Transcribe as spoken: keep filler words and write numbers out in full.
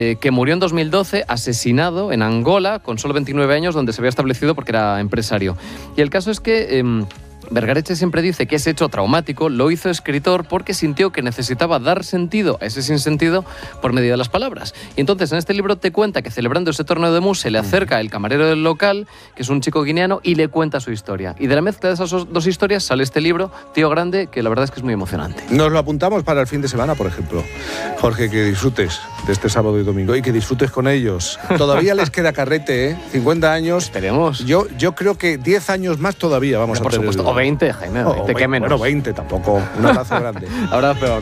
eh, que murió en dos mil doce asesinado en Angola con solo veintinueve años, donde se había establecido porque era empresario. Y el caso es que Eh, Bergareche siempre dice que ese hecho traumático lo hizo escritor porque sintió que necesitaba dar sentido a ese sinsentido por medio de las palabras. Y entonces en este libro te cuenta que celebrando ese torneo de mus se le acerca el camarero del local, que es un chico guineano, y le cuenta su historia. Y de la mezcla de esas dos historias sale este libro, Tío Grande, que la verdad es que es muy emocionante. Nos lo apuntamos para el fin de semana, por ejemplo. Jorge, que disfrutes de este sábado y domingo y que disfrutes con ellos. Todavía les queda carrete, ¿eh? cincuenta años. Esperemos. Yo, yo creo que diez años más todavía vamos Pero a por tener. supuesto. O veinte, Jaime, veinte, oh, ¿qué menos? Bueno, veinte tampoco. Un abrazo grande. Abrazo.